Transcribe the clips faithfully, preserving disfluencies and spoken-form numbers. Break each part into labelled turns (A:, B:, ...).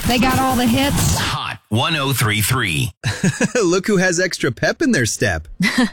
A: They got all the hits.
B: Hot one oh three point three.
C: Look who has extra pep in their step.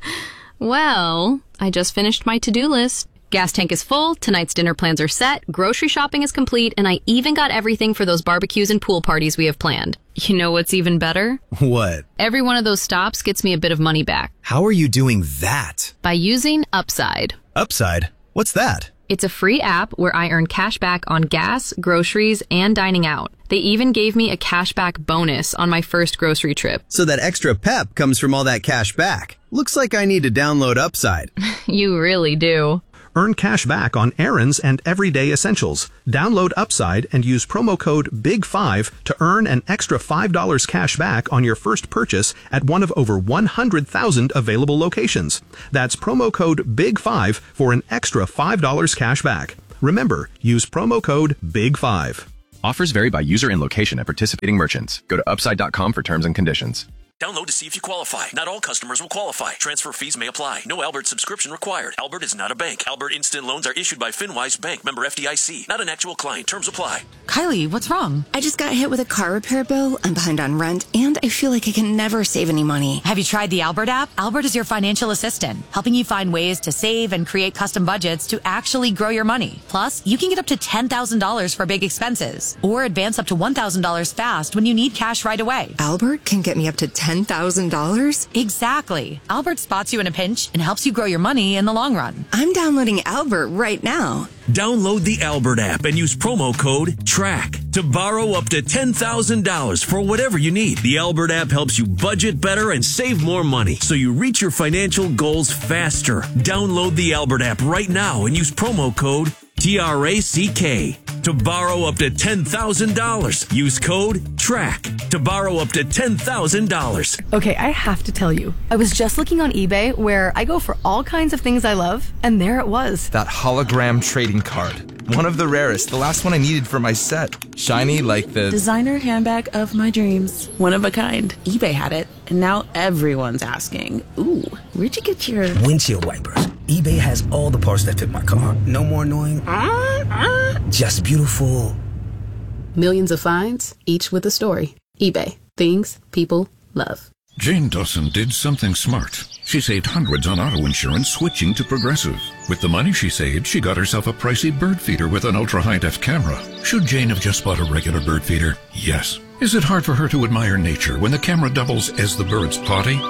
D: Well, I just finished my to-do list. Gas tank is full, tonight's dinner plans are set, grocery shopping is complete, and I even got everything for those barbecues and pool parties we have planned. You know what's even better?
C: What?
D: Every one of those stops gets me a bit of money back.
C: How are you doing that?
D: By using Upside.
C: Upside? What's that?
D: It's a free app where I earn cash back on gas, groceries, and dining out. They even gave me a cashback bonus on my first grocery trip.
C: So that extra pep comes from all that cash back. Looks like I need to download Upside.
D: You really do.
E: Earn cash back on errands and everyday essentials. Download Upside and use promo code big five to earn an extra five dollars cash back on your first purchase at one of over one hundred thousand available locations. That's promo code big five for an extra five dollars cash back. Remember, use promo code big five.
F: Offers vary by user and location at participating merchants. Go to upside dot com for terms and conditions.
G: Download to see if you qualify. Not all customers will qualify. Transfer fees may apply. No Albert subscription required. Albert is not a bank. Albert Instant Loans are issued by FinWise Bank, member F D I C. Not an actual client. Terms apply.
H: Kylie, what's wrong? I just got hit with a car repair bill. I'm behind on rent, and I feel like I can never save any money.
I: Have you tried the Albert app? Albert is your financial assistant, helping you find ways to save and create custom budgets to actually grow your money. Plus, you can get up to ten thousand dollars for big expenses, or advance up to one thousand dollars fast when you need cash right away.
H: Albert can get me up to ten thousand dollars?
I: Exactly. Albert spots you in a pinch and helps you grow your money in the long run.
H: I'm downloading Albert right now.
G: Download the Albert app and use promo code TRACK to borrow up to ten thousand dollars for whatever you need. The Albert app helps you budget better and save more money so you reach your financial goals faster. Download the Albert app right now and use promo code T R A C K to borrow up to ten thousand dollars. Use code TRACK to borrow up to ten thousand dollars.
J: Okay, I have to tell you, I was just looking on eBay where I go for all kinds of things I love, and there it was.
K: That hologram trading card. One of the rarest, the last one I needed for my set. Shiny like the...
L: designer handbag of my dreams. One of a kind. eBay had it, and now everyone's asking, ooh, where'd you get your...
M: windshield wipers. eBay has all the parts that fit my car. No more annoying... Uh, uh, just beautiful.
N: Millions of finds, each with a story. eBay. Things people love.
O: Jane Dawson did something smart. She saved hundreds on auto insurance switching to Progressive. With the money she saved, she got herself a pricey bird feeder with an ultra-high-def camera. Should Jane have just bought a regular bird feeder? Yes. Is it hard for her to admire nature when the camera doubles as the bird's potty?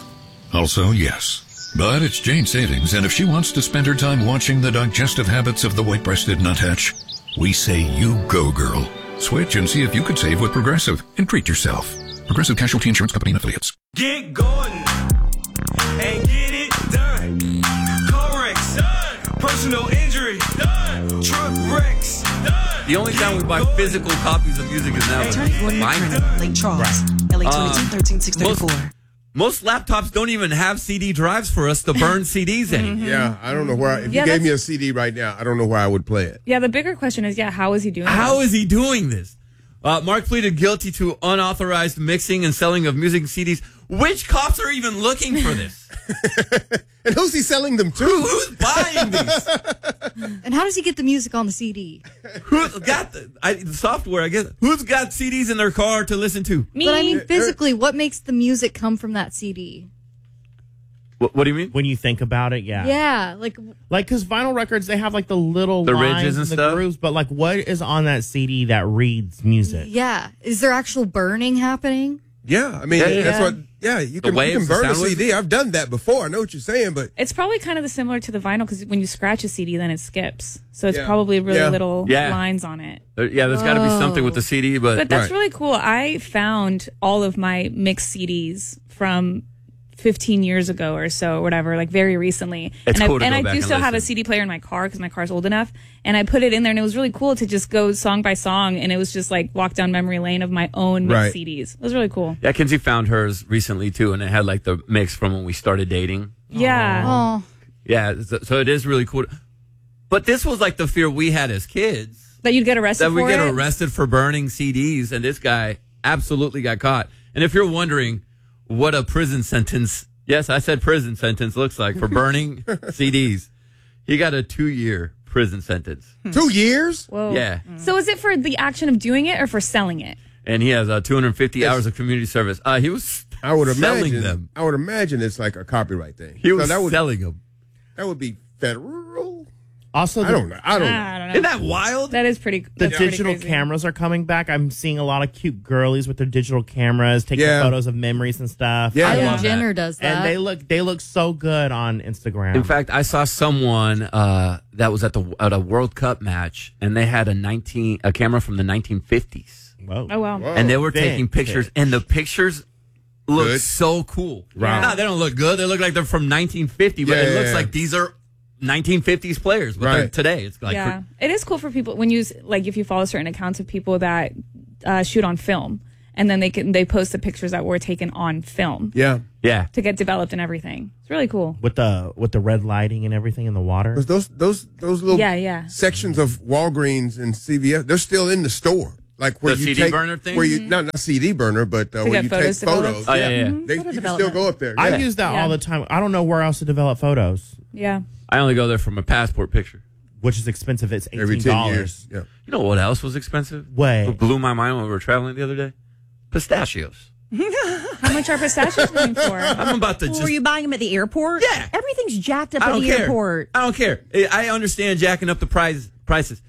O: Also, yes. But it's Jane's savings, and if she wants to spend her time watching the digestive habits of the white-breasted nuthatch, we say you go, girl. Switch and see if you could save with Progressive and treat yourself. Progressive Casualty Insurance Company and Affiliates.
P: Get going and get it done. Car wrecks, done. Personal injury, done. Truck wrecks, done.
Q: The only time we buy physical copies of music is now.
R: Lake Charles, L A twenty-two thirteen six thirty-four.
Q: Most laptops don't even have C D drives for us to burn C Ds in.
S: Mm-hmm. Yeah, I don't know where. I, if
T: yeah,
S: you gave me a C D right now, I don't know where I would play it.
T: Yeah, the bigger question is, yeah, how is he doing
Q: How
T: this?
Q: is he doing this? Uh, Mark pleaded guilty to unauthorized mixing and selling of music C Ds. Which cops are even looking for this?
S: And who's he selling them to?
Q: Who, who's buying these?
U: And how does he get the music on the C D?
Q: Who's got the, I, the software, I guess? Who's got C Ds in their car to listen to?
U: Me. But I mean, physically, what makes the music come from that C D?
Q: What, what do you mean?
V: When you think about it, yeah.
U: Yeah, like...
V: Like, because vinyl records, they have, like, the little
Q: the
V: lines
Q: ridges and
V: the
Q: stuff?
V: grooves, but, like, what is on that C D that reads music?
U: Yeah. Is there actual burning happening?
S: Yeah, I mean,
Q: Yeah, yeah.
S: that's what... Yeah, you
Q: The
S: can,
Q: waves,
S: you can
Q: the
S: burn a
Q: sound
S: C D. I've done that before. I know what you're saying, but...
T: It's probably kind of the similar to the vinyl, because when you scratch a C D, then it skips. So it's
S: Yeah.
T: probably really
S: Yeah.
T: little
Q: Yeah.
T: lines on it.
Q: There, yeah, there's got to be something with the C D, but...
T: But that's
Q: Right.
T: really cool. I found all of my mixed C Ds from fifteen years ago or so, or whatever, like very recently.
Q: It's
T: and
Q: cool
T: I,
Q: to
T: and
Q: go
T: I
Q: back
T: do
Q: and
T: still have a
Q: listen.
T: C D player in my car because my car's old enough. And I put it in there, and it was really cool to just go song by song, and it was just like walk down memory lane of my own mixed
Q: Right.
T: C Ds. It was really cool.
Q: Yeah, Kinsey found hers recently, too, and it had, like, the mix from when we started dating.
T: Yeah.
U: Oh.
Q: Yeah, so, so it is really cool. But this was, like, the fear we had as kids.
T: That you'd get arrested
Q: That we
T: for
Q: get
T: it?
Q: arrested for burning C Ds, and this guy absolutely got caught. And if you're wondering what a prison sentence, yes, I said prison sentence, looks like for burning C Ds, he got a two-year prison sentence.
S: Two years?
T: Whoa.
Q: Yeah.
T: So is it for the action of doing it or for selling it?
Q: and he has uh, two hundred fifty
S: Yes.
Q: hours of community service. Uh, he was
S: I would
Q: selling
S: imagine
Q: them.
S: I would imagine it's like a copyright thing.
Q: He was
S: so that would,
Q: selling them.
S: That would be federal.
V: Also,
S: I
V: the-
S: don't know. I don't know.
T: I don't know.
Q: Isn't that wild?
T: That is pretty.
V: The
T: That's pretty
V: digital
T: crazy.
V: cameras are coming back. I'm seeing a lot of cute girlies with their digital cameras taking
S: Yeah.
V: photos of memories and stuff.
S: Yeah.
V: I
U: Kylie
V: love that.
U: Jenner does that.
V: And they look they look so good on Instagram.
Q: In fact, I saw someone uh, that was at the at a World Cup match, and they had a nineteen a camera from the nineteen fifties,
V: Whoa.
T: Oh wow.
S: Whoa.
Q: and they were taking
V: Vintage.
Q: pictures, and the pictures look
S: Good.
Q: so cool.
S: Right.
Q: No, they don't look good. They look like they're from nineteen fifty, but
S: Yeah,
Q: it
S: yeah,
Q: looks
S: yeah.
Q: like these are nineteen fifties players, but they're
S: Right.
Q: today. It's like
T: Yeah, it is cool for people when you like if you follow certain accounts of people that uh, shoot on film, and then they can they post the pictures that were taken on film
S: Yeah.
Q: yeah.
T: to get developed and everything. It's really cool.
V: with the with the red lighting and everything in the water.
S: Because those those those little
T: Yeah, yeah.
S: sections of Walgreens and C V S, they're still in the store. Like where
Q: The
S: you
Q: C D
S: take,
Q: burner thing?
S: Where you not not C D burner, but uh,
T: To
S: where
T: get
S: you
T: photos
S: take
T: developed?
S: photos.
Q: Oh, yeah, yeah.
S: They, you can still go up there.
V: I
S: Yeah.
V: use that
T: Yeah.
V: all the time. I don't know where else to develop photos,
T: Yeah.
Q: I only go there for my passport picture.
V: which is expensive. It's
S: Every
V: eighteen
S: ten
V: dollars.
S: years. Yeah.
Q: You know what else was expensive?
V: Way.
Q: What blew my mind when we were traveling the other day? Pistachios.
T: How much are pistachios going for?
Q: I'm about to
A: Well,
Q: just.
A: were you buying them at the airport?
Q: Yeah.
A: Everything's jacked up
Q: I
A: at
Q: don't
A: the
Q: care.
A: airport.
Q: I don't care. I I understand jacking up the price prices,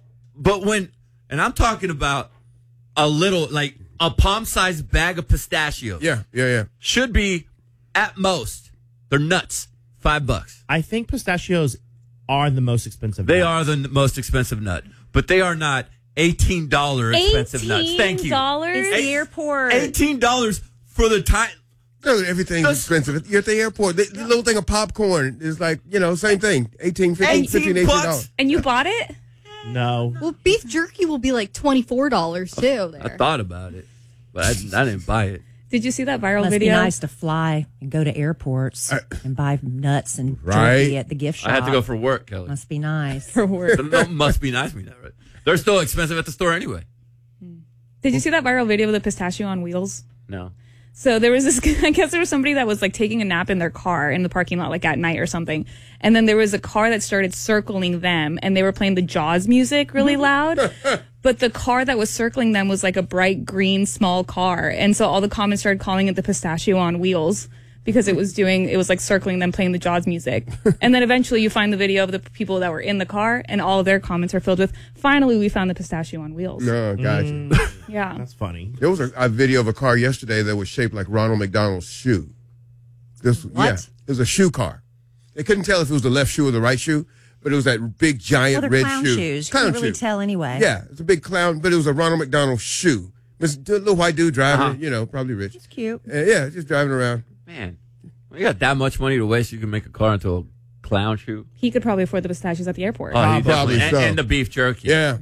Q: but when and I'm talking about a little like a palm-sized bag of pistachios.
S: Yeah, yeah, yeah.
Q: Should be at most. They're nuts. Five bucks.
V: I think pistachios are the most expensive.
Q: They
V: nut.
Q: are the n- most expensive nut, but they are not eighteen dollar expensive nuts. Thank you.
T: dollars?
A: It's the airport.
Q: Eighteen dollars for the time.
S: Dude, everything's
Q: That's-
S: expensive. You're at the airport. The, the little thing of popcorn is like, you know, same thing. eighteen, fifteen, fifteen, eighteen
Q: bucks?
S: dollars.
T: And you bought it?
V: No.
U: Well, beef jerky will be like twenty-four dollars too.
Q: I
U: There.
Q: thought about it, but I, I didn't buy it.
T: Did you see that viral
A: Must
T: video?
A: be nice to fly and go to airports and buy nuts and
S: Right.
A: jerky at the gift shop.
Q: I had to go for work, Kelly.
A: Must be nice.
T: For work.
Q: That must be nice. Me, that right? They're still expensive at the store anyway.
T: Did you see that viral video of the pistachio on wheels?
Q: No.
T: So there was this, I guess there was somebody that was like taking a nap in their car in the parking lot, like at night or something. And then there was a car that started circling them and they were playing the Jaws music really loud. But the car that was circling them was like a bright green small car. And so all the comments started calling it the pistachio on wheels because it was doing, it was like circling them playing the Jaws music. And then eventually you find the video of the people that were in the car and all of their comments are filled with, finally we found the pistachio on wheels.
S: No, gotcha.
T: Yeah.
V: That's funny.
S: There was a, a video of a car yesterday that was shaped like Ronald McDonald's shoe. This,
A: What?
S: Yeah, it was a shoe car. They couldn't tell if it was the left shoe or the right shoe, but it was that big giant
A: Well, they're
S: red
A: clown
S: shoe.
A: shoes. You
S: Clown
A: can't really
S: shoe.
A: tell anyway.
S: Yeah, it's a big clown, but it was a Ronald McDonald shoe. This little white dude driving,
Q: Uh-huh.
S: it, you know, probably rich.
A: It's cute.
S: Uh, yeah, just driving around.
Q: Man, when you got that much money to waste, you can make a car into a clown shoe.
T: He could probably afford the pistachios at the airport.
Q: Oh, you
S: Probably
Q: definitely- and,
S: so.
Q: and the beef jerky.
S: Yeah.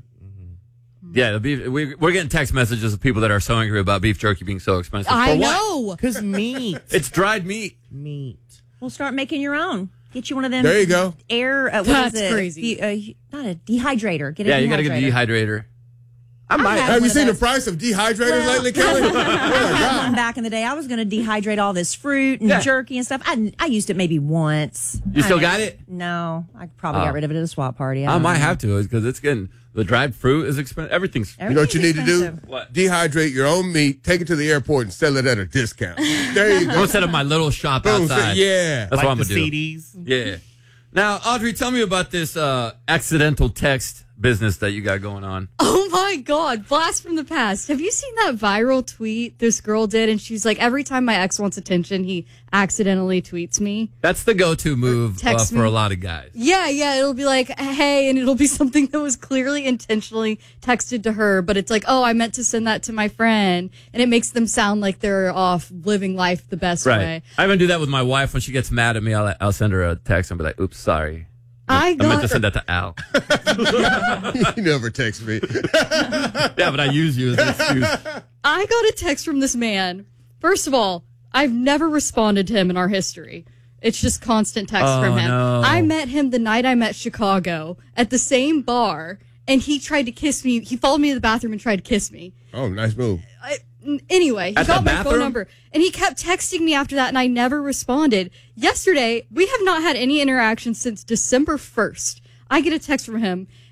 Q: Yeah, the beef. We, we're getting text messages of people that are so angry about beef jerky being so expensive.
U: I
Q: For what?
U: know.
V: Because meat.
Q: It's dried meat.
V: meat.
A: We'll start making your own. Get you one of them.
S: There you go.
A: Air. Uh, what
U: That's
A: is it?
U: crazy.
A: The, uh, not a dehydrator. Get a
Q: Yeah,
A: dehydrator.
Q: you got to get a dehydrator. I might.
A: had
S: Have
A: one
S: you
A: of
S: seen the
A: those.
S: price of dehydrators
A: Well-
S: lately, Kelly? Oh, my
A: I had
S: God.
A: one back in the day. I was going to dehydrate all this fruit and
Q: Yeah.
A: jerky and stuff. I, I used it maybe once.
Q: You still
A: I-
Q: got it?
A: No, I probably
Q: Oh.
A: got rid of it at a swap party.
Q: I
A: don't
Q: might
A: know.
Q: have to because it's getting the dried fruit is expensive. Everything's.
S: You know what you need to do?
A: Everything's
Q: What?
S: Dehydrate your own meat, take it to the airport, and sell it at a discount. There you
Q: I'm
S: go.
Q: gonna set up my little shop
S: Boom,
Q: outside.
S: yeah.
Q: That's
V: like
Q: what I'm
V: the
Q: gonna do.
V: C Ds.
Q: Yeah. Now, Audrey, tell me about this uh, accidental text business that you got going on.
U: Oh my God, blast from the past. Have you seen that viral tweet this girl did? And she's like, every time my ex wants attention, he accidentally tweets me.
Q: That's the go-to move uh,
U: Text
Q: for
U: me.
Q: a lot of guys.
U: Yeah, yeah, it'll be like, hey, and it'll be something that was clearly intentionally texted to her, but it's like, oh, I meant to send that to my friend. And it makes them sound like they're off living life the best
Q: Right.
U: way.
Q: I even do that with my wife when she gets mad at me. I'll, I'll send her a text and be like, oops, sorry.
U: I
Q: I meant to
U: got,
Q: send that to Al.
S: He never texts me.
Q: Yeah, but I use you as an excuse.
U: I got a text from this man. First of all, I've never responded to him in our history. It's just constant text
Q: Oh,
U: from him.
Q: no.
U: I met him the night I met Chicago at the same bar, and he tried to kiss me. He followed me to the bathroom and tried to kiss me.
S: Oh, nice move.
U: I, anyway, he
Q: At
U: got
Q: the
U: my phone
Q: bathroom?
U: number, and he kept texting me after that, and I never responded. Yesterday, we have not had any interaction since December first. I get a text from him.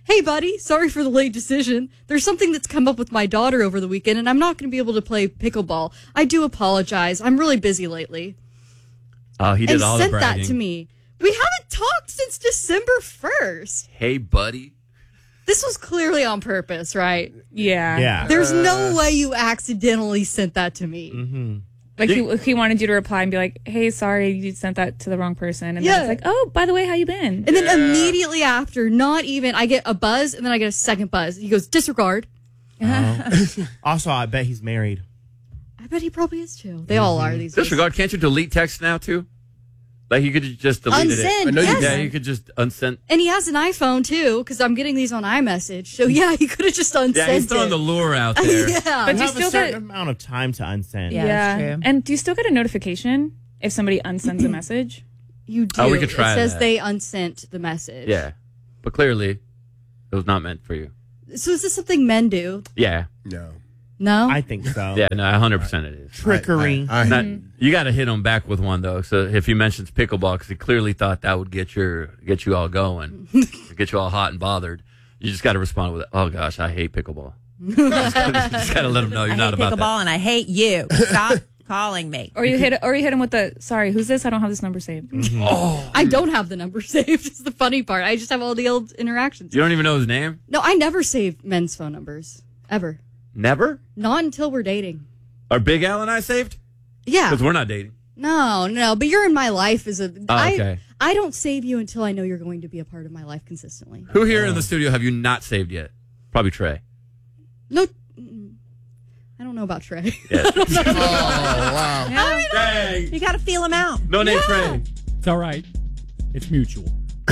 U: Hey, buddy, sorry for the late decision. There's something that's come up with my daughter over the weekend, and I'm not going to be able to play pickleball. I do apologize. I'm really busy lately.
Q: Oh, he did
U: and
Q: all the
U: sent
Q: bragging.
U: that to me. We haven't talked since December first.
Q: Hey, buddy.
U: This was clearly on purpose, right?
T: Yeah.
V: Yeah.
U: There's
Q: Uh.
U: no way you accidentally sent that to me.
V: Mm-hmm.
T: Like he, he wanted you to reply and be like, "Hey, sorry, you sent that to the wrong person." And
U: Yeah.
T: then it's like, "Oh, by the way, how you been?"
U: And then immediately after, not even, I get a buzz, and then I get a second buzz. He goes, disregard.
V: Also, I bet he's married.
U: I bet he probably is too. They all are these days.
Q: Disregard. Can't you delete text now too? Like you could just delete it.
U: Unsend, I know you yes.
Q: Yeah,
U: can.
Q: you could just unsend.
U: And he has an iPhone too, because I'm getting these on iMessage. So yeah, he could have just unsent
Q: Yeah, he's throwing
U: it.
Q: the lure out there.
U: Yeah.
V: But
T: But
V: you
T: you
V: have
T: still
V: a certain
T: get-
V: amount of time to unsend.
U: Yeah, that's true.
T: And do you still get a notification if somebody unsends a message?
U: You do.
Q: Oh, we could try
U: It says
Q: that.
U: they unsent the message.
Q: Yeah, but clearly, it was not meant for you.
U: So is this something men do?
Q: Yeah.
S: No.
U: No?
V: I think so.
Q: Yeah, no, one hundred percent it is.
V: Trickery.
S: I, I,
Q: Not- you got to hit him back with one though. So if he mentions pickleball, because he clearly thought that would get your get you all going, get you all hot and bothered, you just got to respond with, "Oh gosh, I hate pickleball." just got to let him know you're
B: I
Q: not
B: hate
Q: about
B: pickleball
Q: that.
B: and I hate you. Stop calling me.
T: Or you hit, or you hit him with the, "Sorry, who's this? I don't have this number saved."
Q: Oh,
U: I don't have the number saved. Is the funny part. I just have all the old interactions.
Q: you don't even know his name?
U: No, I never save men's phone numbers. Ever.
Q: Never?
U: Not until we're dating.
Q: Are Big Al and I saved?
U: Yeah.
Q: Because we're not dating.
U: No, no, but you're in my life as a.
Q: Oh, okay.
U: I, I don't save you until I know you're going to be a part of my life consistently.
Q: Who here in the studio have you not saved yet? Probably Trey.
U: No, mm, I don't know about Trey.
Q: Yeah.
S: oh, wow.
B: Yeah.
Q: Dang.
B: You got to feel him out.
Q: No name
U: Yeah.
Q: Trey.
C: It's all right. It's mutual.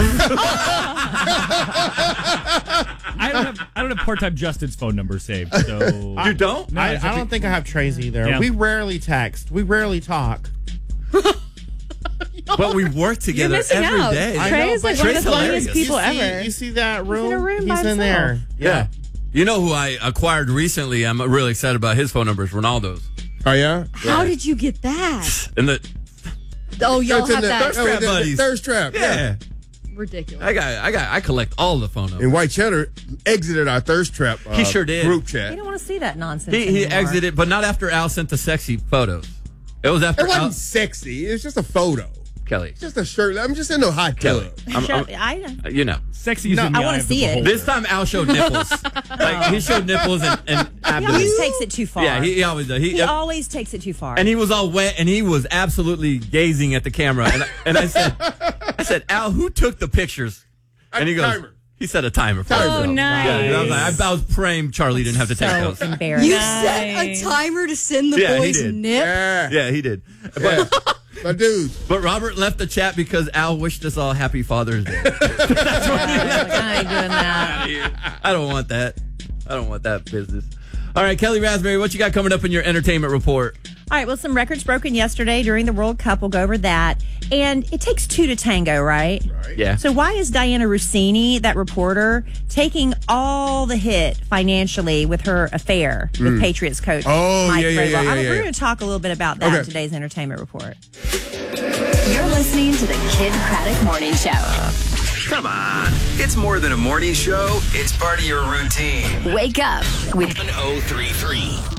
C: I don't have I don't have part-time Justin's phone number saved. So
Q: You don't?
C: No,
V: I,
C: it's
V: I
C: actually-
V: don't think I have Trey's either.
C: Yeah.
V: We rarely text. We rarely talk.
Q: But we work together
T: missing
Q: every
T: out.
Q: day.
V: I
T: Trey
V: know,
T: is like
V: but
T: one of the
Q: Trey's
T: funniest
Q: hilarious.
T: people
V: you see,
T: ever.
V: You see that room?
B: in a room by
V: He's in
B: himself.
V: there.
Q: Yeah. You know who I acquired recently? I'm really excited about his phone number. Is Ronaldo's.
S: Oh, yeah?
U: How did you get that?
Q: And the
U: Oh, y'all
S: That's in
U: have
S: the-
U: that.
S: oh,
Q: Trap
S: the- the
Q: buddies.
S: Thirst trap.
Q: yeah.
U: Ridiculous.
Q: I got I got I collect all the phone numbers.
S: And White Cheddar exited our thirst trap. Uh,
Q: He sure did.
S: Group
B: You
S: chat.
B: don't want to see that nonsense
Q: He he
B: anymore.
Q: exited, but not after Al sent the sexy photos. It was after
S: It wasn't
Q: Al,
S: sexy. It was just a photo.
Q: Kelly.
S: It's just a shirt. I'm just in a hot
Q: Kelly.
S: tub.
Q: I'm,
B: Shut-
Q: I'm-
B: I,
Q: you know.
C: Sexy is
B: No,
C: in the
B: I wanna
C: eye of the
B: see it.
C: beholder.
Q: This time Al showed nipples. Like he showed nipples and, and
B: he
Q: abdomen.
B: always takes it too far.
Q: Yeah, he, he always does. He,
B: He always takes it too far.
Q: and he was all wet and he was absolutely gazing at the camera. And, I- and I said, I said, Al, who took the pictures? And he goes,
S: Timer.
Q: he said a timer. For
S: Timer.
Q: himself.
T: Oh, nice.
Q: Yeah, and I was like, I, I was praying Charlie didn't have to take
B: so
Q: those.
B: embarrassing.
U: You set a
T: Nice.
U: timer to send the
Q: Yeah, he
U: boys
Q: did.
U: nip?
S: Yeah.
Q: Yeah, he did.
S: Yeah.
Q: But,
S: My dude.
Q: but Robert left the chat because Al wished us all happy Father's Day.
B: I ain't doing that.
Q: I don't want that. I don't want that business. All right, Kelly Raspberry, what you got coming up in your entertainment report?
B: All right, well, some records broken yesterday during the World Cup. We'll go over that. And it takes two to tango, right?
S: Right.
Q: Yeah.
B: So why is Diana Rossini, that reporter, taking all the hit financially with her affair with Patriots coach
S: Oh,
B: Mike
S: yeah, yeah,
B: Vrabel?
S: yeah,
B: I-
S: yeah,
B: We're
S: yeah.
B: going to talk a little bit about that
S: Okay.
B: in today's entertainment report.
W: You're listening to the Kid Craddock Morning Show.
X: Come on. It's more than a morning show. It's part of your routine.
W: Wake up with
X: oh three three.